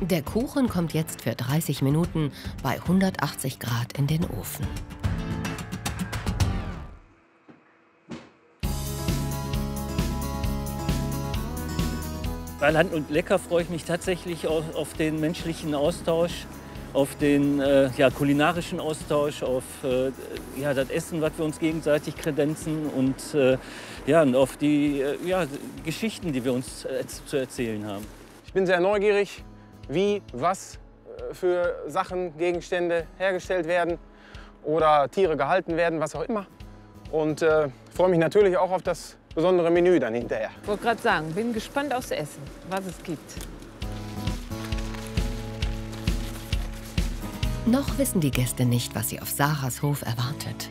Der Kuchen kommt jetzt für 30 Minuten bei 180 Grad in den Ofen. Bei Land und Lecker freue ich mich tatsächlich auf den menschlichen Austausch, auf den kulinarischen Austausch, auf das Essen, was wir uns gegenseitig kredenzen und auf die Geschichten, die wir uns zu erzählen haben. Ich bin sehr neugierig, wie, was für Sachen, Gegenstände hergestellt werden oder Tiere gehalten werden, was auch immer. Und freue mich natürlich auch auf das besondere Menü dann hinterher. Ich wollte gerade sagen, bin gespannt aufs Essen, was es gibt. Noch wissen die Gäste nicht, was sie auf Sarahs Hof erwartet.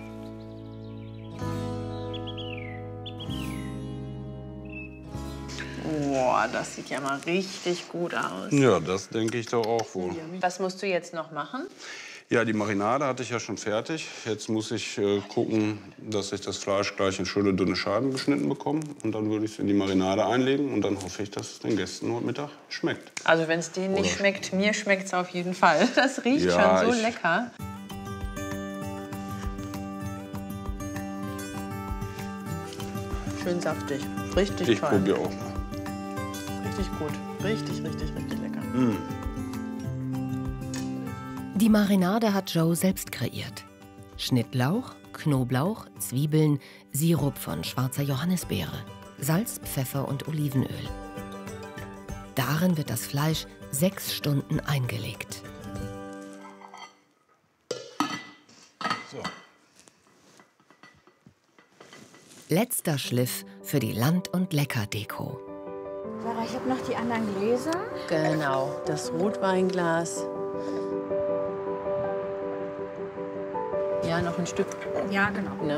Boah, das sieht ja mal richtig gut aus. Ja, das denke ich doch auch wohl. Was musst du jetzt noch machen? Ja, die Marinade hatte ich ja schon fertig. Jetzt muss ich gucken, dass ich das Fleisch gleich in schöne dünne Scheiben geschnitten bekomme. Und dann würde ich es in die Marinade einlegen. Und dann hoffe ich, dass es den Gästen heute Mittag schmeckt. Also wenn es denen nicht schmeckt, mir schmeckt es auf jeden Fall. Das riecht schon so lecker. Schön saftig. Richtig toll. Ich probiere auch mal. Richtig gut. Richtig, richtig, richtig lecker. Mm. Die Marinade hat Joe selbst kreiert. Schnittlauch, Knoblauch, Zwiebeln, Sirup von schwarzer Johannisbeere, Salz, Pfeffer und Olivenöl. Darin wird das Fleisch 6 Stunden eingelegt. So. Letzter Schliff für die Land- und Lecker-Deko. Sarah, ich habe noch die anderen Gläser. Genau, das Rotweinglas. Ja, noch ein Stück. Ja, genau. Ne?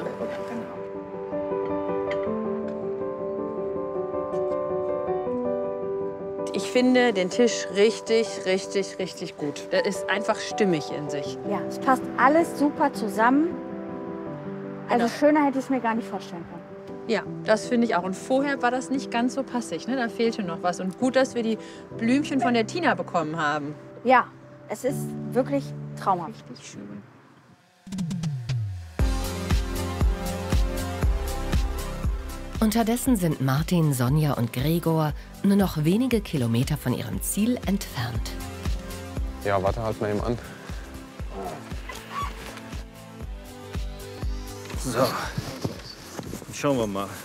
Ich finde den Tisch richtig, richtig, richtig gut. Der ist einfach stimmig in sich. Ja, es passt alles super zusammen. Also schöner hätte ich es mir gar nicht vorstellen können. Ja, das finde ich auch. Und vorher war das nicht ganz so passig, ne? Da fehlte noch was. Und gut, dass wir die Blümchen von der Tina bekommen haben. Ja, es ist wirklich traumhaft. Richtig schön. Unterdessen sind Martin, Sonja und Gregor nur noch wenige Kilometer von ihrem Ziel entfernt. Ja, warte halt mal eben an. So, schauen wir mal.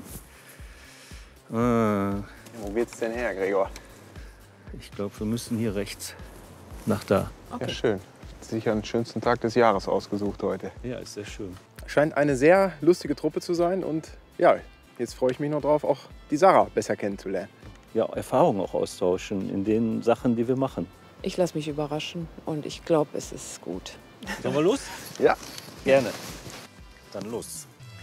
Wo geht's denn her, Gregor? Ich glaube, wir müssen hier rechts nach da. Okay. Ja, schön. Sicher den schönsten Tag des Jahres ausgesucht heute. Ja, ist sehr schön. Scheint eine sehr lustige Truppe zu sein. Und ja, jetzt freue ich mich noch drauf, auch die Sarah besser kennenzulernen. Ja, Erfahrungen auch austauschen in den Sachen, die wir machen. Ich lasse mich überraschen und ich glaube, es ist gut. Sollen wir los? Ja. Gerne. Dann los.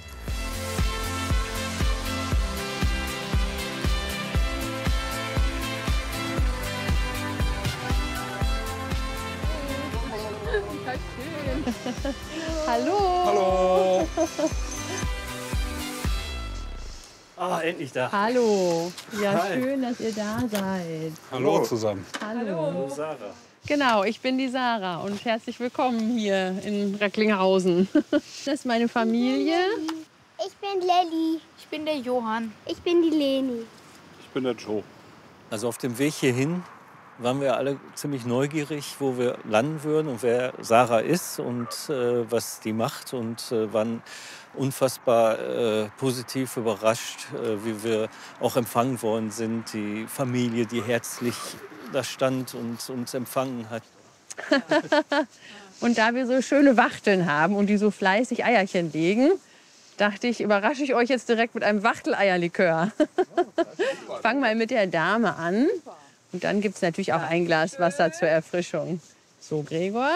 Hallo. Hallo. Ah, endlich da. Hallo. Ja, Hi. schön, dass ihr da seid. Hallo zusammen. Hallo. Sarah. Genau, ich bin die Sarah und herzlich willkommen hier in Recklinghausen. Das ist meine Familie. Ich bin Lelli. Ich bin der Johann. Ich bin die Leni. Ich bin der Joe. Also auf dem Weg hierhin waren wir alle ziemlich neugierig, wo wir landen würden und wer Sarah ist und was die macht und waren unfassbar positiv überrascht, wie wir auch empfangen worden sind. Die Familie, die herzlich da stand und uns empfangen hat. Und da wir so schöne Wachteln haben und die so fleißig Eierchen legen, dachte ich, überrasche ich euch jetzt direkt mit einem Wachteleierlikör. Ich fange mal mit der Dame an. Und dann gibt es natürlich auch ein Glas Wasser zur Erfrischung. So, Gregor.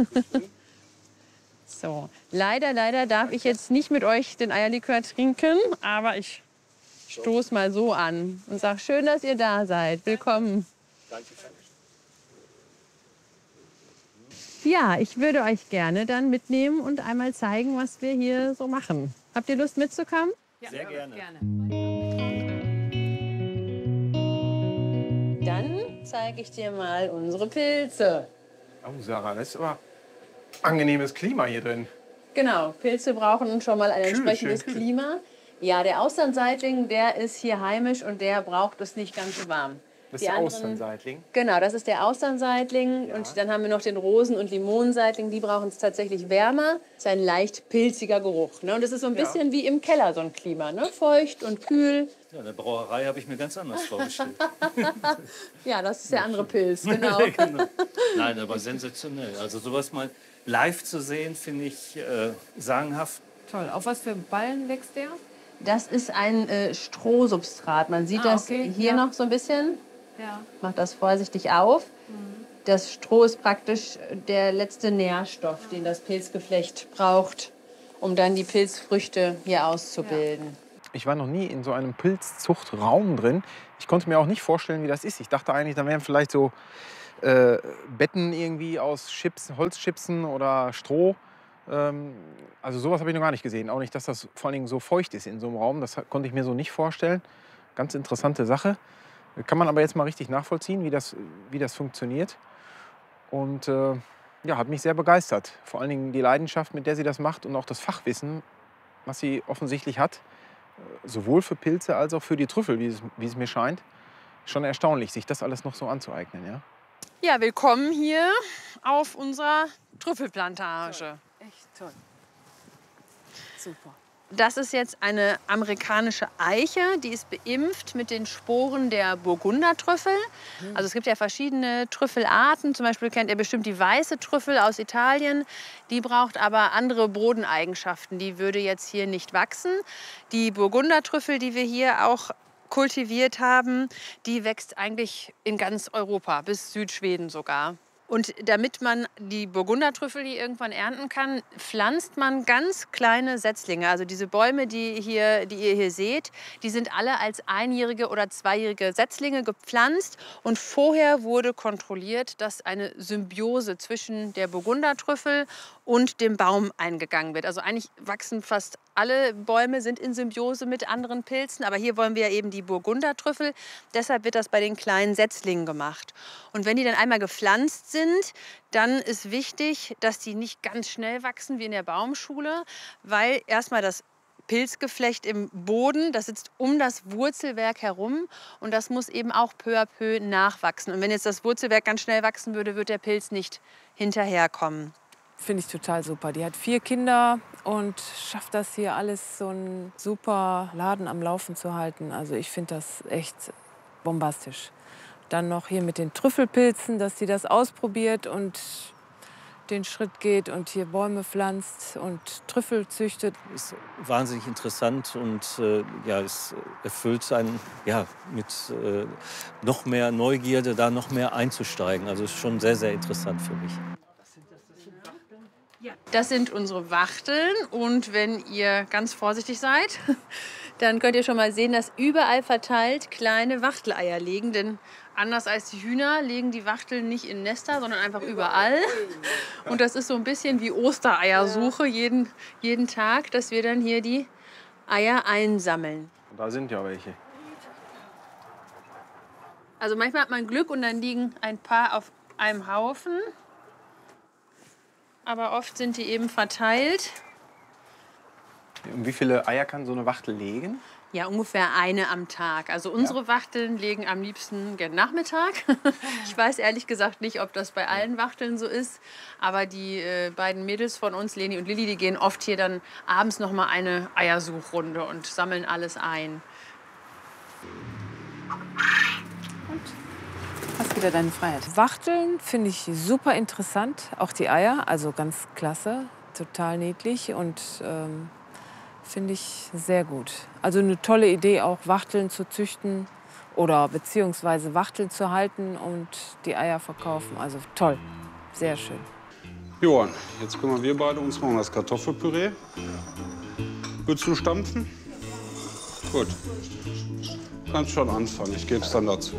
So, leider darf ich jetzt nicht mit euch den Eierlikör trinken, aber ich stoße mal so an und sage, schön, dass ihr da seid. Willkommen. Ja, ich würde euch gerne dann mitnehmen und einmal zeigen, was wir hier so machen. Habt ihr Lust mitzukommen? Sehr gerne. Dann zeige ich dir mal unsere Pilze. Oh, Sarah, das ist aber angenehmes Klima hier drin. Genau, Pilze brauchen schon mal ein entsprechendes Klima. Ja, der Austernseitling, der ist hier heimisch und der braucht es nicht ganz so warm. Das ist der Austernseitling? Genau, das ist der Austernseitling. Ja. Und dann haben wir noch den Rosen- und Limonenseitling. Die brauchen es tatsächlich wärmer. Das ist ein leicht pilziger Geruch. Ne? Und das ist so ein bisschen wie im Keller, so ein Klima. Ne? Feucht und kühl. Ja, eine Brauerei habe ich mir ganz anders vorgestellt. Ja, das ist der andere Pilz, genau. Genau. Nein, aber sensationell. Also sowas mal live zu sehen, finde ich sagenhaft. Toll. Auf was für Ballen wächst der? Das ist ein Strohsubstrat. Man sieht das hier noch so ein bisschen. Ja. Ich mache das vorsichtig auf. Das Stroh ist praktisch der letzte Nährstoff, den das Pilzgeflecht braucht, um dann die Pilzfrüchte hier auszubilden. Ich war noch nie in so einem Pilzzuchtraum drin. Ich konnte mir auch nicht vorstellen, wie das ist. Ich dachte eigentlich, da wären vielleicht so Betten irgendwie aus Holzchipsen oder Stroh. Also sowas habe ich noch gar nicht gesehen. Auch nicht, dass das vor allen Dingen so feucht ist in so einem Raum. Das konnte ich mir so nicht vorstellen. Ganz interessante Sache. Kann man aber jetzt mal richtig nachvollziehen, wie das funktioniert. Und ja, hat mich sehr begeistert. Vor allen Dingen die Leidenschaft, mit der sie das macht und auch das Fachwissen, was sie offensichtlich hat. Sowohl für Pilze als auch für die Trüffel, wie es mir scheint. Schon erstaunlich, sich das alles noch so anzueignen. Ja, Ja, willkommen hier auf unserer Trüffelplantage. Echt toll. Super. Das ist jetzt eine amerikanische Eiche, die ist beimpft mit den Sporen der Burgundertrüffel. Also es gibt ja verschiedene Trüffelarten. Zum Beispiel kennt ihr bestimmt die weiße Trüffel aus Italien. Die braucht aber andere Bodeneigenschaften. Die würde jetzt hier nicht wachsen. Die Burgundertrüffel, die wir hier auch kultiviert haben, die wächst eigentlich in ganz Europa, bis Südschweden sogar. Und damit man die Burgundertrüffel hier irgendwann ernten kann, pflanzt man ganz kleine Setzlinge. Also diese Bäume, die ihr hier seht, die sind alle als einjährige oder zweijährige Setzlinge gepflanzt. Und vorher wurde kontrolliert, dass eine Symbiose zwischen der Burgundertrüffel und dem Baum eingegangen wird. Also eigentlich wachsen fast alle Bäume sind in Symbiose mit anderen Pilzen, aber hier wollen wir ja eben die Burgundertrüffel. Deshalb wird das bei den kleinen Setzlingen gemacht. Und wenn die dann einmal gepflanzt sind, dann ist wichtig, dass die nicht ganz schnell wachsen wie in der Baumschule, weil erstmal das Pilzgeflecht im Boden, das sitzt um das Wurzelwerk herum und das muss eben auch peu à peu nachwachsen. Und wenn jetzt das Wurzelwerk ganz schnell wachsen würde, wird der Pilz nicht hinterherkommen. Finde ich total super. Die hat 4 Kinder und schafft das hier alles, so einen super Laden am Laufen zu halten. Also ich finde das echt bombastisch. Dann noch hier mit den Trüffelpilzen, dass sie das ausprobiert und den Schritt geht und hier Bäume pflanzt und Trüffel züchtet. Ist wahnsinnig interessant und ja, es erfüllt einen mit noch mehr Neugierde, da noch mehr einzusteigen. Also ist schon sehr, sehr interessant für mich. Das sind unsere Wachteln und wenn ihr ganz vorsichtig seid, dann könnt ihr schon mal sehen, dass überall verteilt kleine Wachteleier liegen. Denn anders als die Hühner legen die Wachteln nicht in Nester, sondern einfach überall. Und das ist so ein bisschen wie Ostereiersuche jeden Tag, dass wir dann hier die Eier einsammeln. da sind ja welche. Also manchmal hat man Glück und dann liegen ein paar auf einem Haufen. Aber oft sind die eben verteilt. Und wie viele Eier kann so eine Wachtel legen? Ja, ungefähr eine am Tag. Also unsere Wachteln legen am liebsten gern Nachmittag. Ich weiß ehrlich gesagt nicht, ob das bei allen Wachteln so ist. Aber die beiden Mädels von uns, Leni und Lilli, die gehen oft hier dann abends noch mal eine Eiersuchrunde und sammeln alles ein. Hast wieder deine Freiheit. Wachteln finde ich super interessant. Auch die Eier, also ganz klasse. Total niedlich und finde ich sehr gut. Also eine tolle Idee, auch Wachteln zu züchten oder beziehungsweise Wachteln zu halten und die Eier verkaufen. Also toll, sehr schön. Johann, jetzt kümmern wir beide uns mal um das Kartoffelpüree. Willst du stampfen? Gut. Kannst schon anfangen, ich gebe es dann dazu.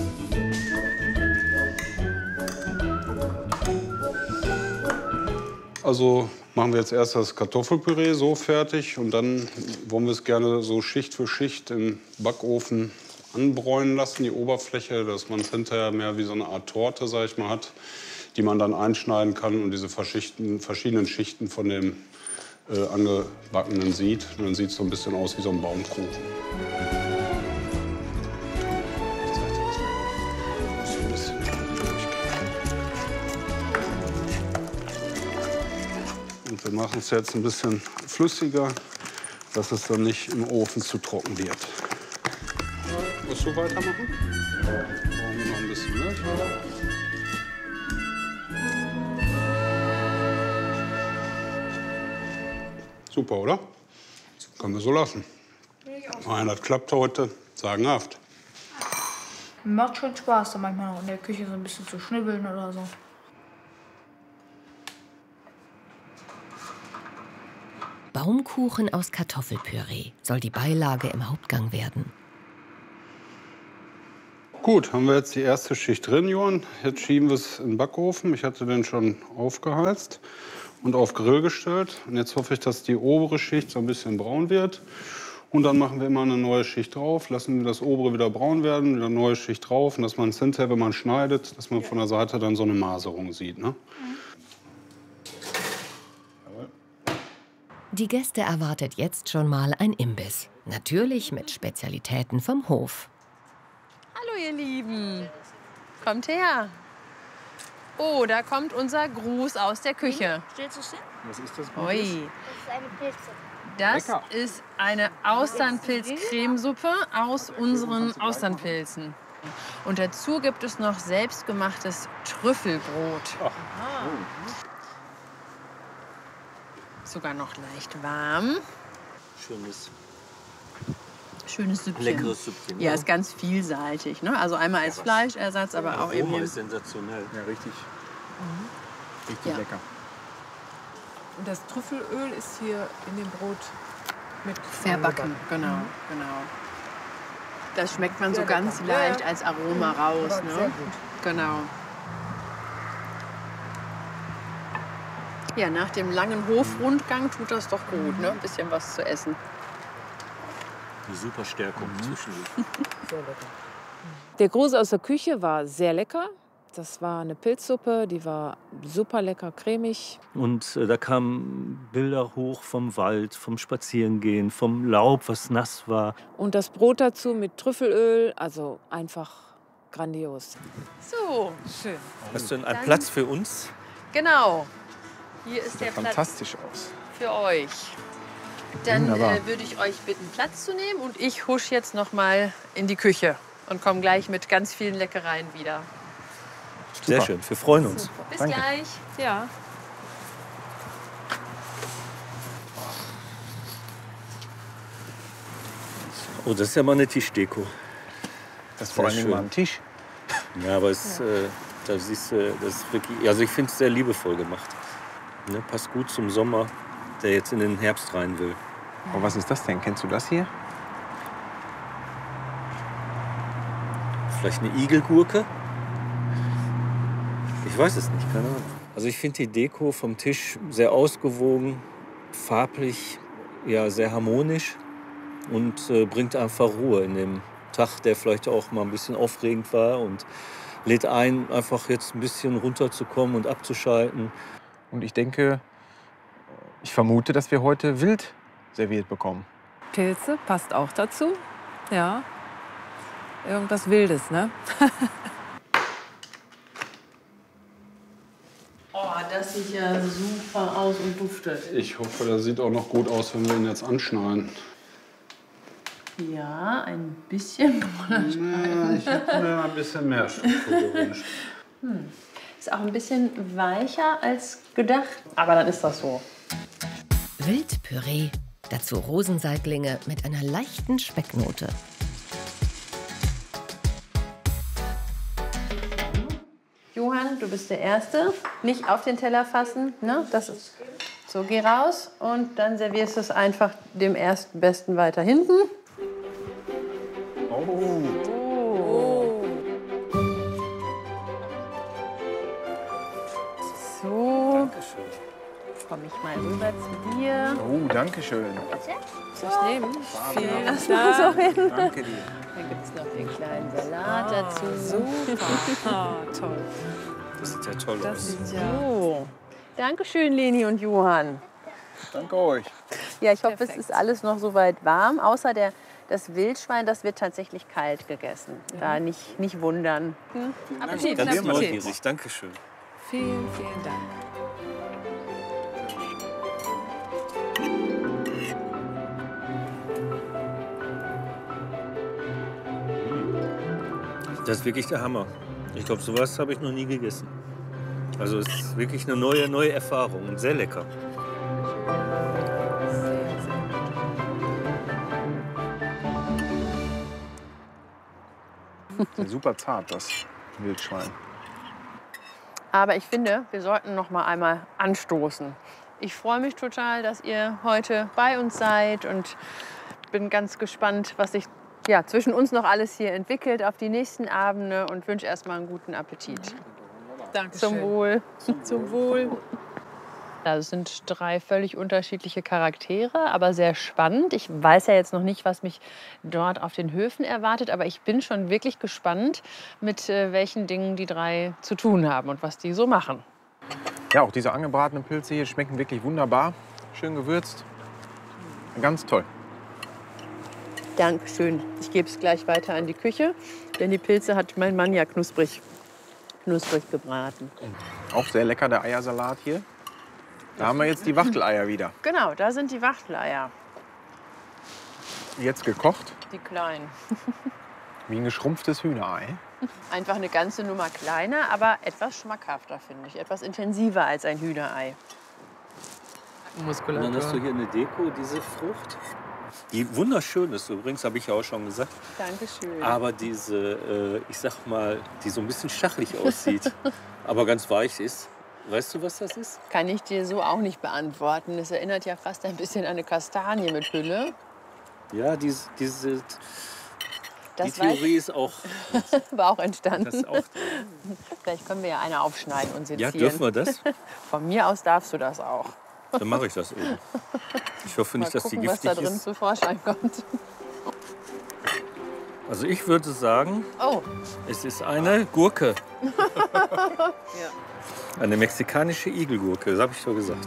Also machen wir jetzt erst das Kartoffelpüree so fertig und dann wollen wir es gerne so Schicht für Schicht im Backofen anbräunen lassen, die Oberfläche, dass man es hinterher mehr wie so eine Art Torte, sag ich mal, hat, die man dann einschneiden kann und diese verschiedenen Schichten von dem angebackenen sieht. Und dann sieht es so ein bisschen aus wie so ein Baumkuchen. Und wir machen es jetzt ein bisschen flüssiger, dass es dann nicht im Ofen zu trocken wird. Musst du weitermachen? Brauchen wir noch ein bisschen Milch? Super, oder? Können wir so lassen. Nein, das klappt heute sagenhaft. Macht schon Spaß, da manchmal noch in der Küche so ein bisschen zu schnibbeln oder so. Baumkuchen aus Kartoffelpüree soll die Beilage im Hauptgang werden. Gut, haben wir jetzt die erste Schicht drin, Johann. Jetzt schieben wir es in den Backofen. Ich hatte den schon aufgeheizt und auf Grill gestellt. Und jetzt hoffe ich, dass die obere Schicht so ein bisschen braun wird. Und dann machen wir immer eine neue Schicht drauf, lassen das obere wieder braun werden, wieder eine neue Schicht drauf. Und dass man es hinterher, wenn man schneidet, dass man von der Seite dann so eine Maserung sieht. Ne? Die Gäste erwartet jetzt schon mal ein Imbiss. Natürlich mit Spezialitäten vom Hof. Hallo ihr Lieben, kommt her. Oh, da kommt unser Gruß aus der Küche. Stellst du es hin? Was ist das? Ui. Das ist eine Pilze. Das Lecker. ist eine Austernpilz-Cremesuppe aus unseren Austernpilzen. Und dazu gibt es noch selbstgemachtes Trüffelbrot. Sogar noch leicht warm. Schönes Süppchen. Leckeres Süppchen. Ja, ist ganz vielseitig. Ne? Also einmal als Fleischersatz, aber auch eben... Aroma ist sensationell. Ja, richtig. Richtig Ja. lecker. Und das Trüffelöl ist hier in dem Brot mit Verbacken, genau. Das schmeckt man so ganz leicht als Aroma raus. Sehr Ne? gut. Genau. Ja, nach dem langen Hofrundgang tut das doch gut, ne? Ein bisschen was zu essen. Eine super Stärkung zwischendurch. Der Gruß aus der Küche war sehr lecker. Das war eine Pilzsuppe, die war super lecker, cremig. Und da kamen Bilder hoch vom Wald, vom Spazierengehen, vom Laub, was nass war. Und das Brot dazu mit Trüffelöl, also einfach grandios. So, Schön. Hast du denn einen Platz für uns? genau. Hier ist der Sieht Platz fantastisch aus. für euch. Dann Wunderbar. würde ich euch bitten, Platz zu nehmen. Und ich husch jetzt noch mal in die Küche und komme gleich mit ganz vielen Leckereien wieder. Sehr schön, wir freuen uns. Bis Danke. gleich. Ja. Oh, das ist ja mal eine Tischdeko. Das ist vor Sehr allem schön. mal am Tisch. Ja, aber da siehst du, das ist wirklich, also ich finde es sehr liebevoll gemacht. Ne, passt gut zum Sommer, der jetzt in den Herbst rein will. Oh, was ist das denn? Kennst du das hier? Vielleicht eine Igelgurke? Ich weiß es nicht, keine Ahnung. Also ich finde die Deko vom Tisch sehr ausgewogen, farblich, ja, sehr harmonisch und bringt einfach Ruhe in dem Tag, der vielleicht auch mal ein bisschen aufregend war und lädt ein, einfach jetzt ein bisschen runterzukommen und abzuschalten. Und ich denke, ich vermute, dass wir heute Wild serviert bekommen. Pilze passt auch dazu. Ja. Irgendwas Wildes, ne? Oh, das sieht ja super aus und duftet. Ich hoffe, das sieht auch noch gut aus, wenn wir ihn jetzt anschneiden. Ja, ein bisschen. Ja, ich hätte mir ein bisschen mehr Struktur gewünscht. Ist auch ein bisschen weicher als gedacht. Aber dann ist das so. Wildpüree, dazu Rosenseitlinge mit einer leichten Specknote. Johann, du bist der Erste. Nicht auf den Teller fassen. Ne? Das ist so, geh raus und dann servierst du es einfach dem Erstbesten weiter hinten. So. komme ich mal rüber zu dir. Oh, danke schön. Soll ich nehmen? Vielen Lass mal so hin. Danke dir. Dann gibt es noch den kleinen Salat dazu. Super. Toll. Das sieht ja toll Das aus. sieht ja So. Dankeschön, Leni und Johann. Danke euch. Ja, ich hoffe, es ist alles noch soweit warm. Außer das Wildschwein, das wird tatsächlich kalt gegessen. Da nicht wundern. Appetit. Ganz Appetit. neugierig, Dankeschön. Vielen, vielen Dank. Das ist wirklich der Hammer. Ich glaube, sowas habe ich noch nie gegessen. Also es ist wirklich eine neue Erfahrung und sehr lecker. Super zart, das Wildschwein. Aber ich finde, wir sollten noch mal einmal anstoßen. Ich freue mich total, dass ihr heute bei uns seid und bin ganz gespannt, was sich zwischen uns noch alles hier entwickelt auf die nächsten Abende und wünsche erstmal einen guten Appetit. Dankeschön. Zum Wohl. Zum Wohl. Das sind 3 völlig unterschiedliche Charaktere, aber sehr spannend. Ich weiß ja jetzt noch nicht, was mich dort auf den Höfen erwartet, aber ich bin schon wirklich gespannt, mit welchen Dingen die 3 zu tun haben und was die so machen. Ja, auch diese angebratenen Pilze hier schmecken wirklich wunderbar. Schön gewürzt. Ganz toll. Dankeschön. Ich gebe es gleich weiter an die Küche, denn die Pilze hat mein Mann ja knusprig gebraten. Auch sehr lecker, der Eiersalat hier. Da haben wir jetzt die Wachteleier wieder. Genau, da sind die Wachteleier, Jetzt gekocht, die kleinen. wie ein geschrumpftes Hühnerei. Einfach eine ganze Nummer kleiner, aber etwas schmackhafter, finde ich. Etwas intensiver als ein Hühnerei. Und dann hast du hier eine Deko, diese Frucht. Die wunderschön ist übrigens, habe ich ja auch schon gesagt. Dankeschön. Aber diese, ich sag mal, die so ein bisschen stachelig aussieht, aber ganz weich ist. Weißt du, was das ist? Kann ich dir so auch nicht beantworten. Es erinnert ja fast ein bisschen an eine Kastanie mit Hülle. Ja, die Das Theorie ist auch. war auch entstanden. Das auch, Vielleicht können wir ja eine aufschneiden und sezieren. ja, dürfen wir das? Von mir aus darfst du das auch. Dann mache ich das eben. Ich hoffe nicht, dass die Mal gucken, was giftig da drin ist. zu Vorschein kommt. Also ich würde sagen, Oh, es ist eine Gurke. Eine mexikanische Igelgurke, das habe ich doch gesagt.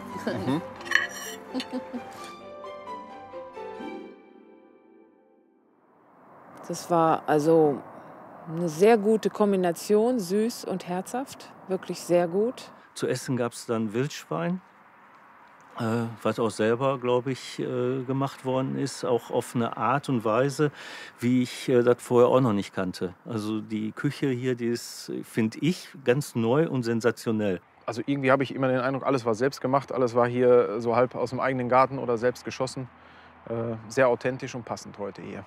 Das war also eine sehr gute Kombination, süß und herzhaft. Wirklich sehr gut. Zu essen gab es dann Wildschwein, was auch selber, glaube ich, gemacht worden ist. Auch auf eine Art und Weise, wie ich das vorher auch noch nicht kannte. Also die Küche hier, die ist, finde ich, ganz neu und sensationell. Also irgendwie habe ich immer den Eindruck, alles war selbst gemacht. Alles war hier so halb aus dem eigenen Garten oder selbst geschossen. Sehr authentisch und passend heute hier.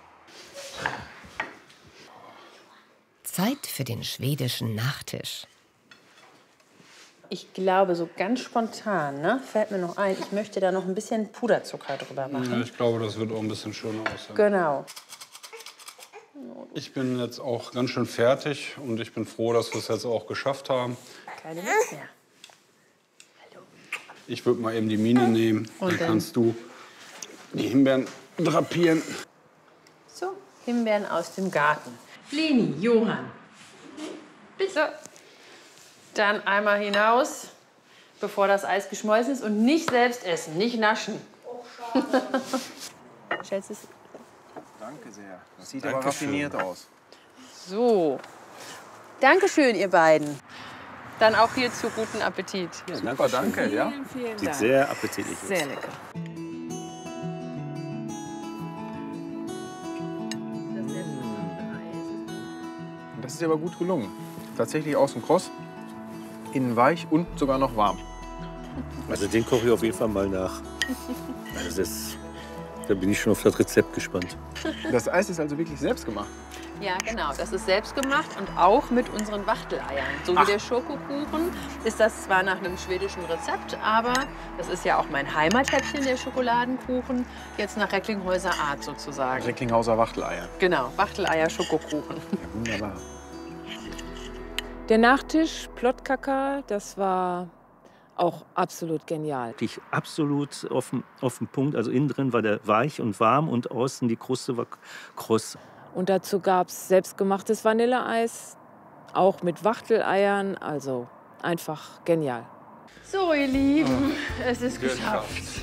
Zeit für den schwedischen Nachtisch. ich glaube, so ganz spontan, ne, fällt mir noch ein, ich möchte da noch ein bisschen Puderzucker drüber machen. Ja, ich glaube, das wird auch ein bisschen schöner aussehen. Genau. Ich bin jetzt auch ganz schön fertig und ich bin froh, dass wir es jetzt auch geschafft haben. Keine Lust mehr. Ich würde mal eben die Mine nehmen. Dann kannst du die Himbeeren drapieren. So, Himbeeren aus dem Garten. Leni, Johann. Bitte. Dann einmal hinaus, bevor das Eis geschmolzen ist. Und nicht selbst essen, nicht naschen. Schätze es. Danke sehr. Das sieht aber raffiniert aus. So. Dankeschön, ihr beiden. Dann auch hierzu guten Appetit. Ja, super, danke. Ja. Vielen Sieht Dank. sehr appetitlich aus. Sehr lecker. Das ist aber gut gelungen. Tatsächlich außen kross, innen weich und sogar noch warm. Also den koche ich auf jeden Fall mal nach. Also da bin ich schon auf das Rezept gespannt. Das Eis ist also wirklich selbst gemacht. Ja, genau. Das ist selbst gemacht und auch mit unseren Wachteleiern. So wie der Schokokuchen ist das zwar nach einem schwedischen Rezept, aber das ist ja auch mein Heimathäppchen, der Schokoladenkuchen, jetzt nach Recklinghäuser Art sozusagen. Recklinghauser Wachteleier. Genau, Wachteleier, Schokokuchen. Ja, wunderbar. Der Nachtisch, Plottkaka, das war Auch absolut genial. Absolut auf dem Punkt. Also innen drin war der weich und warm und außen die Kruste war kross. Und dazu gab es selbstgemachtes Vanilleeis, auch mit Wachteleiern. Also einfach genial. So, ihr Lieben, es ist geschafft.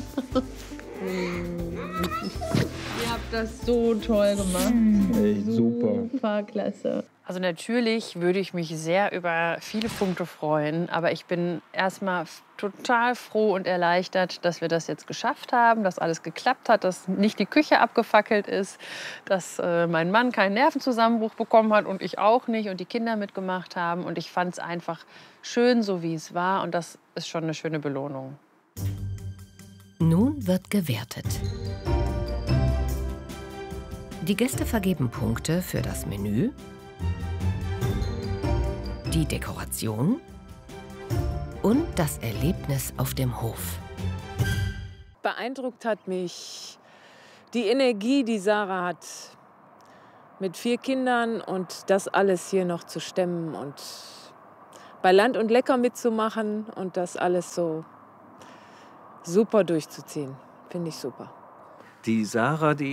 Ihr habt das so toll gemacht. Ey, super. Super klasse. Also natürlich würde ich mich sehr über viele Punkte freuen, aber ich bin erstmal total froh und erleichtert, dass wir das jetzt geschafft haben, dass alles geklappt hat, dass nicht die Küche abgefackelt ist, dass mein Mann keinen Nervenzusammenbruch bekommen hat und ich auch nicht und die Kinder mitgemacht haben. Und ich fand es einfach schön, so wie es war, und das ist schon eine schöne Belohnung. Nun wird gewertet. Die Gäste vergeben Punkte für das Menü, die Dekoration und das Erlebnis auf dem Hof. Beeindruckt hat mich die Energie, die Sarah hat, mit 4 Kindern und das alles hier noch zu stemmen und bei Land und Lecker mitzumachen und das alles so super durchzuziehen. Finde ich super. Die Sarah,